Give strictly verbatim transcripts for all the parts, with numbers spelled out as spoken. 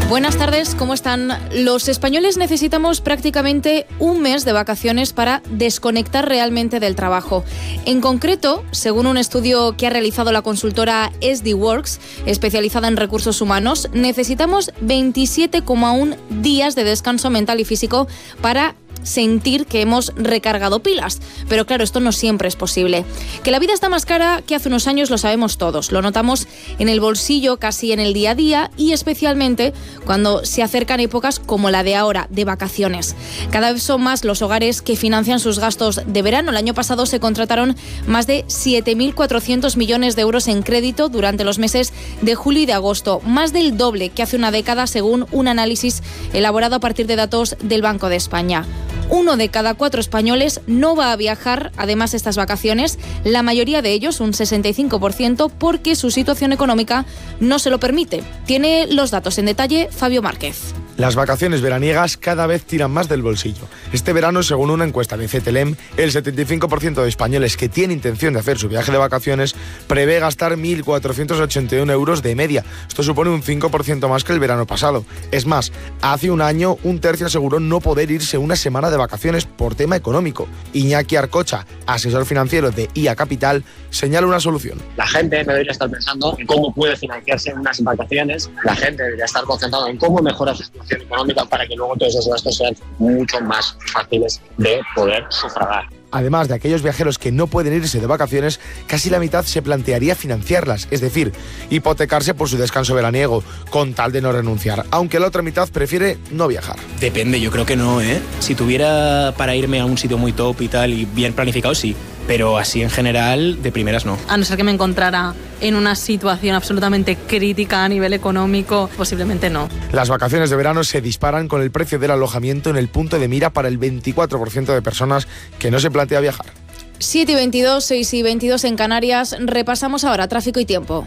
Buenas tardes, ¿cómo están? Los españoles necesitamos prácticamente un mes de vacaciones para desconectar realmente del trabajo. En concreto, según un estudio que ha realizado la consultora S D Works, especializada en recursos humanos, necesitamos veintisiete coma uno días de descanso mental y físico para sentir que hemos recargado pilas. Pero claro, esto no siempre es posible. Que la vida está más cara que hace unos años lo sabemos todos. Lo notamos en el bolsillo, casi en el día a día y especialmente cuando se acercan épocas como la de ahora, de vacaciones. Cada vez son más los hogares que financian sus gastos de verano. El año pasado se contrataron más de siete mil cuatrocientos millones de euros en crédito durante los meses de julio y de agosto. Más del doble que hace una década, según un análisis elaborado a partir de datos del Banco de España. Uno de cada cuatro españoles no va a viajar, además, estas vacaciones, la mayoría de ellos, un sesenta y cinco por ciento, porque su situación económica no se lo permite. Tiene los datos en detalle Fabio Márquez. Las vacaciones veraniegas cada vez tiran más del bolsillo. Este verano, según una encuesta de C T L E M, el setenta y cinco por ciento de españoles que tiene intención de hacer su viaje de vacaciones prevé gastar mil cuatrocientos ochenta y uno euros de media. Esto supone un cinco por ciento más que el verano pasado. Es más, hace un año un tercio aseguró no poder irse una semana de vacaciones por tema económico. Iñaki Arcocha, asesor financiero de I A Capital, señala una solución. La gente no debería estar pensando en cómo puede financiarse unas vacaciones. La gente debería estar concentrada en cómo mejorar su situación económica para que luego todos esos gastos sean mucho más fáciles de poder sufragar. Además de aquellos viajeros que no pueden irse de vacaciones, casi la mitad se plantearía financiarlas, es decir, hipotecarse por su descanso veraniego, con tal de no renunciar, aunque la otra mitad prefiere no viajar. Depende, yo creo que no, ¿eh? Si tuviera para irme a un sitio muy top y tal, y bien planificado, sí. Pero así en general, de primeras no. A no ser que me encontrara en una situación absolutamente crítica a nivel económico, posiblemente no. Las vacaciones de verano se disparan con el precio del alojamiento en el punto de mira para el veinticuatro por ciento de personas que no se plantea viajar. siete y veintidós, seis y veintidós en Canarias. Repasamos ahora tráfico y tiempo.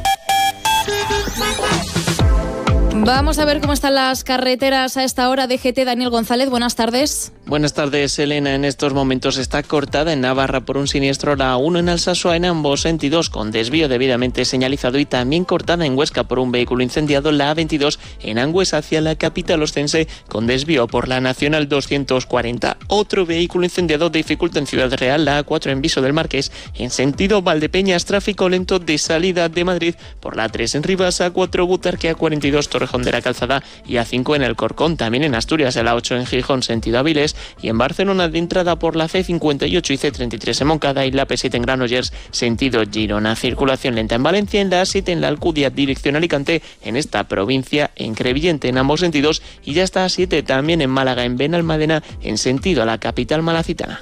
Vamos a ver cómo están las carreteras a esta hora. D G T, Daniel González, buenas tardes. Buenas tardes, Elena. En estos momentos está cortada en Navarra por un siniestro la A uno en Alsasua en ambos sentidos, con desvío debidamente señalizado, y también cortada en Huesca por un vehículo incendiado la A veintidós en Angües hacia la capital ostense, con desvío por la Nacional doscientos cuarenta. Otro vehículo incendiado dificulta en Ciudad Real la A cuatro en Viso del Marqués en sentido Valdepeñas, tráfico lento de salida de Madrid por la A tres en Rivas, A cuatro Butarque, A cuarenta y dos Torrejón de la Calzada y A cinco en el Corcón. También en Asturias, la A ocho en Gijón sentido Avilés, y en Barcelona de entrada por la C cincuenta y ocho y C treinta y tres en Moncada y la P siete en Granollers sentido Girona. Circulación lenta en Valencia, en la A siete en la Alcudia dirección Alicante, en esta provincia en Crevillente en ambos sentidos, y ya está A siete también en Málaga en Benalmádena en sentido a la capital malacitana.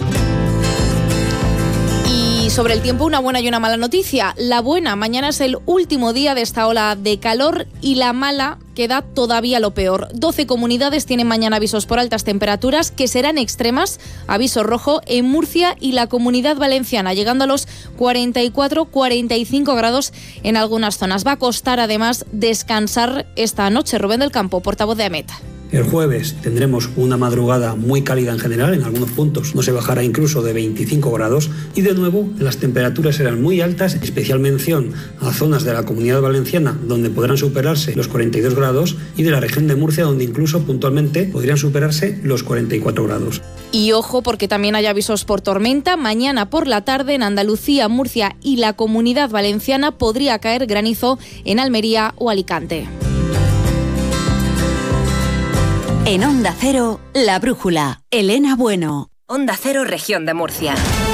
Y sobre el tiempo, una buena y una mala noticia. La buena, mañana es el último día de esta ola de calor, y la mala, queda todavía lo peor. doce comunidades tienen mañana avisos por altas temperaturas que serán extremas. Aviso rojo en Murcia y la Comunidad Valenciana, llegando a los cuarenta y cuatro a cuarenta y cinco grados en algunas zonas. Va a costar además descansar esta noche. Rubén del Campo, portavoz de AEMET. El jueves tendremos una madrugada muy cálida en general, en algunos puntos no se bajará incluso de veinticinco grados, y de nuevo las temperaturas serán muy altas, especial mención a zonas de la Comunidad Valenciana donde podrán superarse los cuarenta y dos grados, y de la región de Murcia donde incluso puntualmente podrían superarse los cuarenta y cuatro grados. Y ojo, porque también hay avisos por tormenta. Mañana por la tarde en Andalucía, Murcia y la Comunidad Valenciana podría caer granizo en Almería o Alicante. En Onda Cero, La Brújula, Elena Bueno. Onda Cero, Región de Murcia.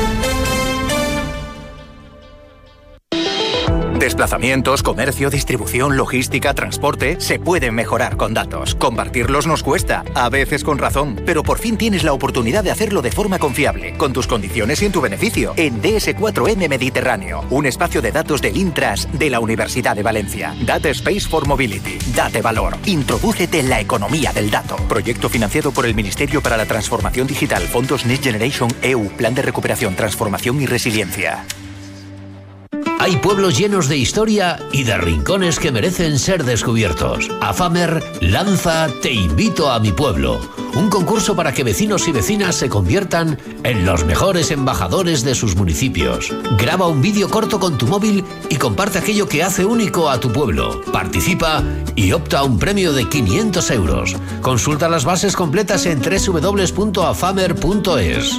Desplazamientos, comercio, distribución, logística, transporte, se pueden mejorar con datos. Compartirlos nos cuesta, a veces con razón, pero por fin tienes la oportunidad de hacerlo de forma confiable, con tus condiciones y en tu beneficio, en D S cuatro M Mediterráneo, un espacio de datos del Intras de la Universidad de Valencia. Data Space for Mobility. Date valor. Introdúcete en la economía del dato. Proyecto financiado por el Ministerio para la Transformación Digital, Fondos Next Generation E U, Plan de Recuperación, Transformación y Resiliencia. Hay pueblos llenos de historia y de rincones que merecen ser descubiertos. AFAMER lanza Te invito a mi pueblo, un concurso para que vecinos y vecinas se conviertan en los mejores embajadores de sus municipios. Graba un vídeo corto con tu móvil y comparte aquello que hace único a tu pueblo. Participa y opta a un premio de quinientos euros. Consulta las bases completas en doble u doble u doble u punto afamer punto es.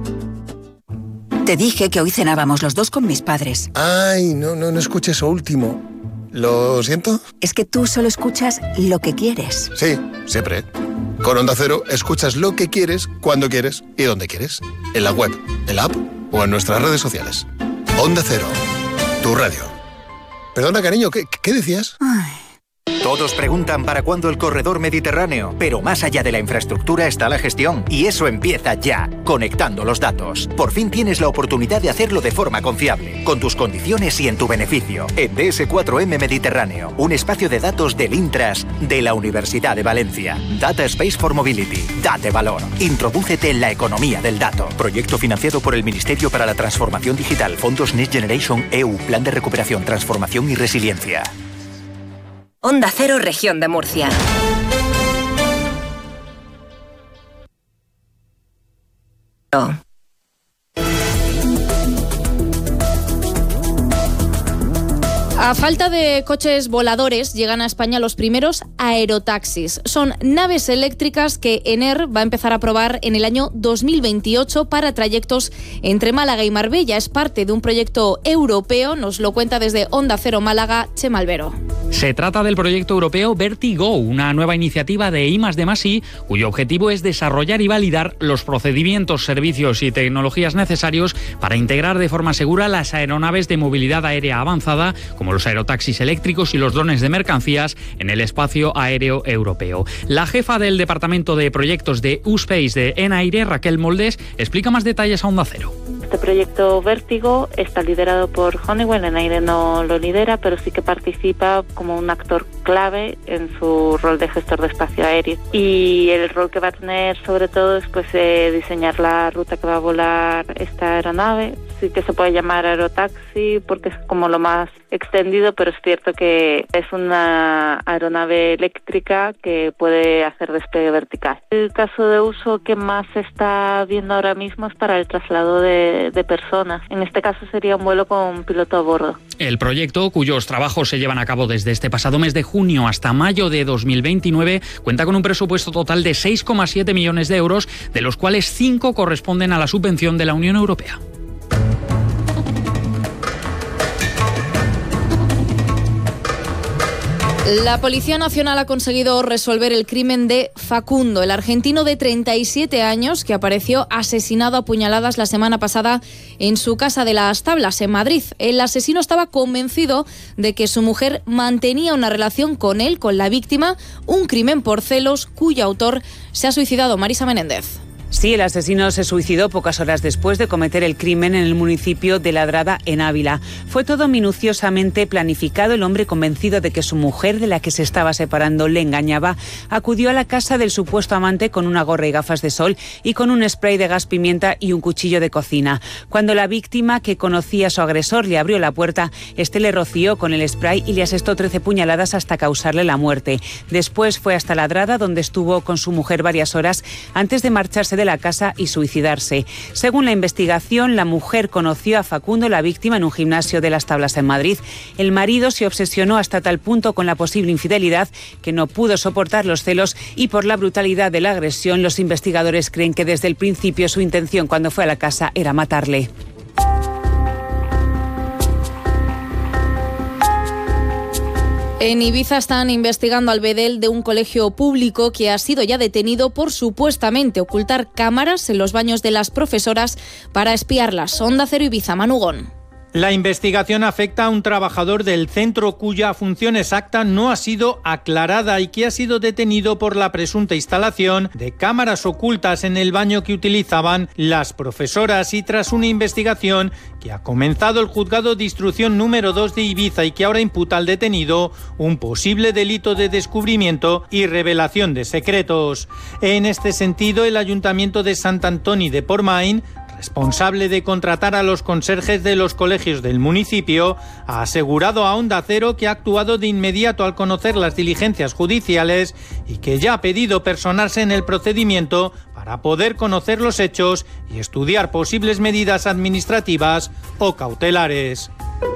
Te dije que hoy cenábamos los dos con mis padres. Ay, no, no, no escuché eso último. ¿Lo siento? Es que tú solo escuchas lo que quieres. Sí, siempre. Con Onda Cero escuchas lo que quieres, cuando quieres y donde quieres. En la web, en la app o en nuestras redes sociales. Onda Cero, tu radio. Perdona, cariño, ¿qué, qué decías? Ay. Todos preguntan para cuándo el corredor mediterráneo, pero más allá de la infraestructura está la gestión, y eso empieza ya, conectando los datos. Por fin tienes la oportunidad de hacerlo de forma confiable, con tus condiciones y en tu beneficio. En D S cuatro M Mediterráneo, un espacio de datos del Intras de la Universidad de Valencia. Data Space for Mobility. Date valor. Introdúcete en la economía del dato. Proyecto financiado por el Ministerio para la Transformación Digital, Fondos Next Generation E U, Plan de Recuperación, Transformación y Resiliencia. Onda Cero, Región de Murcia. No. A falta de coches voladores, llegan a España los primeros aerotaxis. Son naves eléctricas que ENER va a empezar a probar en el año dos mil veintiocho para trayectos entre Málaga y Marbella. Es parte de un proyecto europeo, nos lo cuenta desde Onda Cero Málaga, Chema Albero. Se trata del proyecto europeo Vertigo, una nueva iniciativa de I más D más I, cuyo objetivo es desarrollar y validar los procedimientos, servicios y tecnologías necesarios para integrar de forma segura las aeronaves de movilidad aérea avanzada, como los aerotaxis eléctricos y los drones de mercancías, en el espacio aéreo europeo. La jefa del Departamento de Proyectos de U-Space de ENAIRE, Raquel Moldes, explica más detalles a Onda Cero. Este proyecto Vértigo está liderado por Honeywell. ENAIRE no lo lidera, pero sí que participa como un actor clave en su rol de gestor de espacio aéreo. Y el rol que va a tener sobre todo es pues eh, diseñar la ruta que va a volar esta aeronave. Sí que se puede llamar aerotaxi porque es como lo más extendido, pero es cierto que es una aeronave eléctrica que puede hacer despegue vertical. El caso de uso que más se está viendo ahora mismo es para el traslado de, de personas. En este caso sería un vuelo con piloto a bordo. El proyecto, cuyos trabajos se llevan a cabo desde este pasado mes de junio hasta mayo de dos mil veintinueve, cuenta con un presupuesto total de seis coma siete millones de euros, de los cuales cinco corresponden a la subvención de la Unión Europea. La Policía Nacional ha conseguido resolver el crimen de Facundo, el argentino de treinta y siete años que apareció asesinado a puñaladas la semana pasada en su casa de Las Tablas, en Madrid. El asesino estaba convencido de que su mujer mantenía una relación con él, con la víctima, un crimen por celos cuyo autor se ha suicidado. Marisa Menéndez. Sí, el asesino se suicidó pocas horas después de cometer el crimen en el municipio de Ladrada, en Ávila. Fue todo minuciosamente planificado. El hombre, convencido de que su mujer, de la que se estaba separando, le engañaba, acudió a la casa del supuesto amante con una gorra y gafas de sol y con un spray de gas pimienta y un cuchillo de cocina. Cuando la víctima, que conocía a su agresor, le abrió la puerta, este le roció con el spray y le asestó trece puñaladas hasta causarle la muerte. Después fue hasta Ladrada, donde estuvo con su mujer varias horas antes de marcharse de la casa y suicidarse. Según la investigación, la mujer conoció a Facundo, la víctima, en un gimnasio de Las Tablas en Madrid. El marido se obsesionó hasta tal punto con la posible infidelidad que no pudo soportar los celos, y por la brutalidad de la agresión, los investigadores creen que desde el principio su intención cuando fue a la casa era matarle. En Ibiza están investigando al bedel de un colegio público que ha sido ya detenido por supuestamente ocultar cámaras en los baños de las profesoras para espiarlas. Onda Cero Ibiza, Manugón. La investigación afecta a un trabajador del centro cuya función exacta no ha sido aclarada y que ha sido detenido por la presunta instalación de cámaras ocultas en el baño que utilizaban las profesoras, y tras una investigación que ha comenzado el juzgado de instrucción número dos de Ibiza y que ahora imputa al detenido un posible delito de descubrimiento y revelación de secretos. En este sentido, el Ayuntamiento de Sant Antoni de Portmany responsable de contratar a los conserjes de los colegios del municipio, ha asegurado a Onda Cero que ha actuado de inmediato al conocer las diligencias judiciales y que ya ha pedido personarse en el procedimiento para poder conocer los hechos y estudiar posibles medidas administrativas o cautelares.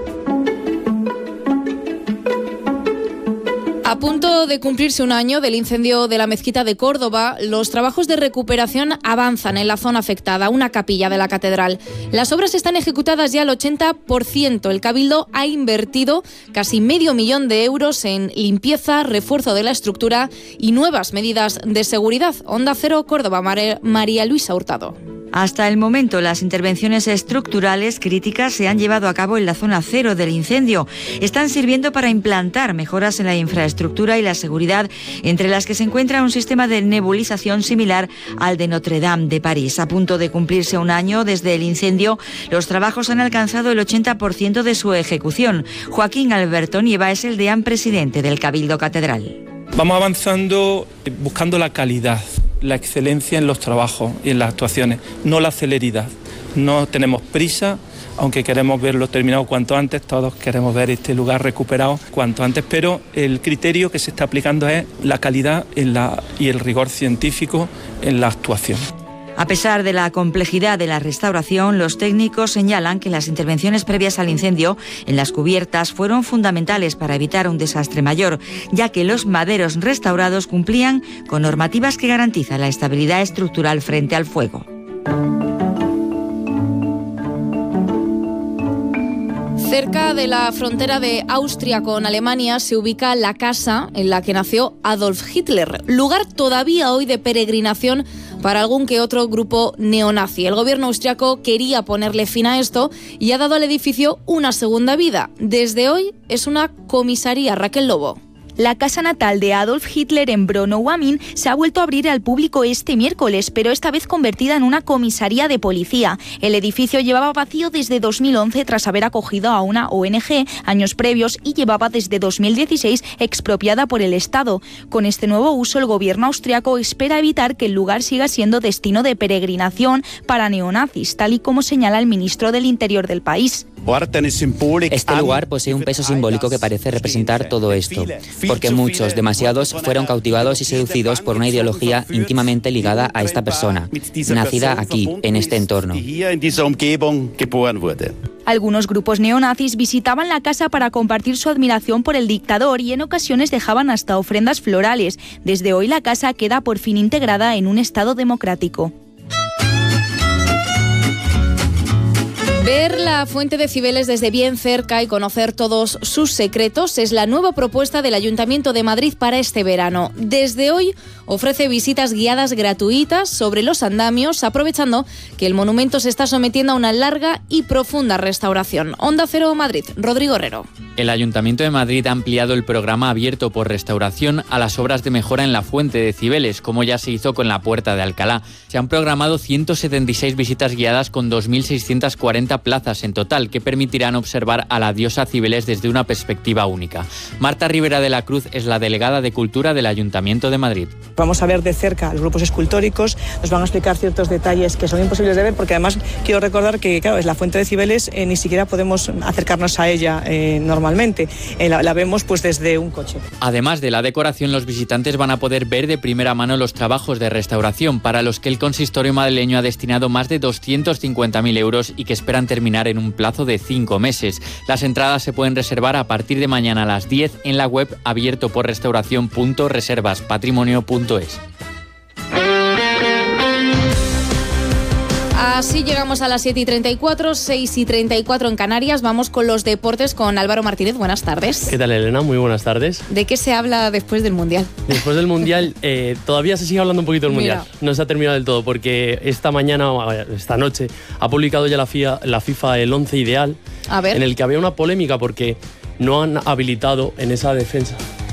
A punto de cumplirse un año del incendio de la mezquita de Córdoba, los trabajos de recuperación avanzan en la zona afectada, una capilla de la catedral. Las obras están ejecutadas ya al ochenta por ciento. El Cabildo ha invertido casi medio millón de euros en limpieza, refuerzo de la estructura y nuevas medidas de seguridad. Onda Cero Córdoba, María Luisa Hurtado. Hasta el momento, las intervenciones estructurales críticas se han llevado a cabo en la zona cero del incendio. Están sirviendo para implantar mejoras en la infraestructura y la seguridad, entre las que se encuentra un sistema de nebulización similar al de Notre Dame de París. A punto de cumplirse un año desde el incendio, los trabajos han alcanzado el ochenta por ciento de su ejecución. Joaquín Alberto Nieva es el deán presidente del Cabildo Catedral. Vamos avanzando buscando la calidad, la excelencia en los trabajos y en las actuaciones, no la celeridad. No tenemos prisa, aunque queremos verlo terminado cuanto antes, todos queremos ver este lugar recuperado cuanto antes, pero el criterio que se está aplicando es la calidad en la, y el rigor científico en la actuación. A pesar de la complejidad de la restauración, los técnicos señalan que las intervenciones previas al incendio en las cubiertas fueron fundamentales para evitar un desastre mayor, ya que los maderos restaurados cumplían con normativas que garantizan la estabilidad estructural frente al fuego. Cerca de la frontera de Austria con Alemania se ubica la casa en la que nació Adolf Hitler, lugar todavía hoy de peregrinación para algún que otro grupo neonazi. El gobierno austriaco quería ponerle fin a esto y ha dado al edificio una segunda vida. Desde hoy es una comisaría. Raquel Lobo. La casa natal de Adolf Hitler en Brno-Wamin se ha vuelto a abrir al público este miércoles, pero esta vez convertida en una comisaría de policía. El edificio llevaba vacío desde dos mil once tras haber acogido a una O N G años previos y llevaba desde dos mil dieciséis expropiada por el Estado. Con este nuevo uso, el gobierno austriaco espera evitar que el lugar siga siendo destino de peregrinación para neonazis, tal y como señala el ministro del Interior del país. Este lugar posee un peso simbólico que parece representar todo esto, porque muchos, demasiados, fueron cautivados y seducidos por una ideología íntimamente ligada a esta persona, nacida aquí, en este entorno. Algunos grupos neonazis visitaban la casa para compartir su admiración por el dictador y en ocasiones dejaban hasta ofrendas florales. Desde hoy la casa queda por fin integrada en un Estado democrático. Ver la fuente de Cibeles desde bien cerca y conocer todos sus secretos es la nueva propuesta del Ayuntamiento de Madrid para este verano. Desde hoy ofrece visitas guiadas gratuitas sobre los andamios, aprovechando que el monumento se está sometiendo a una larga y profunda restauración. Onda Cero Madrid, Rodrigo Herrero. El Ayuntamiento de Madrid ha ampliado el programa abierto por restauración a las obras de mejora en la fuente de Cibeles, como ya se hizo con la Puerta de Alcalá. Se han programado ciento setenta y seis visitas guiadas con dos mil seiscientas cuarenta plazas en total, que permitirán observar a la diosa Cibeles desde una perspectiva única. Marta Rivera de la Cruz es la delegada de Cultura del Ayuntamiento de Madrid. Vamos a ver de cerca los grupos escultóricos, nos van a explicar ciertos detalles que son imposibles de ver, porque además quiero recordar que, claro, es la fuente de Cibeles, eh, ni siquiera podemos acercarnos a ella eh, normalmente, eh, la, la vemos pues desde un coche. Además de la decoración, los visitantes van a poder ver de primera mano los trabajos de restauración, para los que el consistorio madrileño ha destinado más de doscientos cincuenta mil euros y que esperan terminar en un plazo de cinco meses. Las entradas se pueden reservar a partir de mañana a las diez en la web abierto por restauración punto reservas patrimonio punto es. Así llegamos a las siete y treinta y cuatro, seis y treinta y cuatro en Canarias. Vamos con los deportes con Álvaro Martínez. Buenas tardes. ¿Qué tal, Elena? Muy buenas tardes. ¿De qué se habla después del Mundial? Después del Mundial, eh, todavía se sigue hablando un poquito del Mundial. Mira. No se ha terminado del todo, porque esta mañana, esta noche, ha publicado ya la FIFA, la FIFA el once ideal, a ver. En el que había una polémica porque no han habilitado en esa defensa.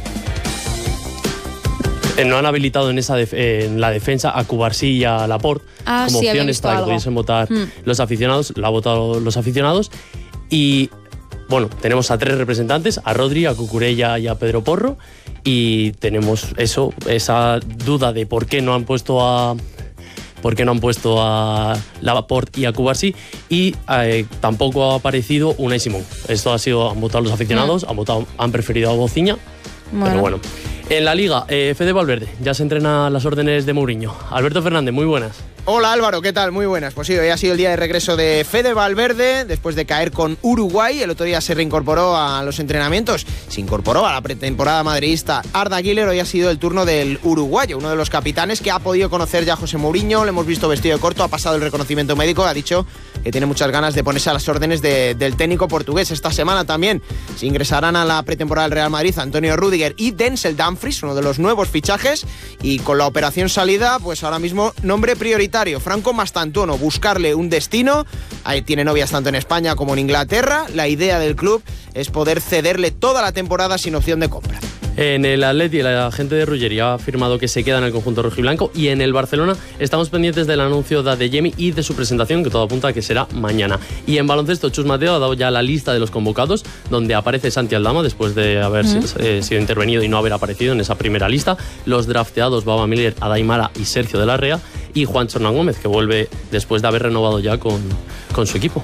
No han habilitado en, esa def en la defensa a Cubarsí y a Laporte ah, como sí, opciones para algo. que pudiesen votar mm. los aficionados. La han votado los aficionados. Y bueno, tenemos a tres representantes, a Rodri, a Cucurella y a Pedro Porro. Y tenemos eso, esa duda de por qué no han puesto a por qué no han puesto a Laporte y a Cubarsí, y eh, tampoco ha aparecido Unai Simón. Esto ha sido, han votado los aficionados, mm. han, votado, han preferido a Bociña, bueno. pero bueno. En la Liga, eh, Fede Valverde ya se entrena a las órdenes de Mourinho. Alberto Fernández, muy buenas. Hola Álvaro, ¿qué tal? Muy buenas. Pues sí, hoy ha sido el día de regreso de Fede Valverde después de caer con Uruguay. El otro día se reincorporó a los entrenamientos, se incorporó a la pretemporada madridista Arda Güler. Hoy ha sido el turno del uruguayo, uno de los capitanes que ha podido conocer ya a José Mourinho. Le hemos visto vestido de corto, ha pasado el reconocimiento médico, ha dicho que tiene muchas ganas de ponerse a las órdenes de, del técnico portugués. Esta semana también se ingresarán a la pretemporada del Real Madrid Antonio Rüdiger y Denzel Dumfries, uno de los nuevos fichajes, y con la operación salida, pues ahora mismo nombre prioritario. Franco Mastantuono, buscarle un destino. Ahí tiene novias tanto en España como en Inglaterra. La idea del club es poder cederle toda la temporada sin opción de compra. En el Atleti, la gente de Ruggeri ha afirmado que se queda en el conjunto rojiblanco, y en el Barcelona estamos pendientes del anuncio de Adeyemi y de su presentación, que todo apunta a que será mañana. Y en baloncesto, Chus Mateo ha dado ya la lista de los convocados, donde aparece Santi Aldama después de haber mm. eh, sido intervenido y no haber aparecido en esa primera lista. Los drafteados Baba Miller, Adaimara y Sergio de la Rea, y Juan Chornán Gómez, que vuelve después de haber renovado ya con, con su equipo.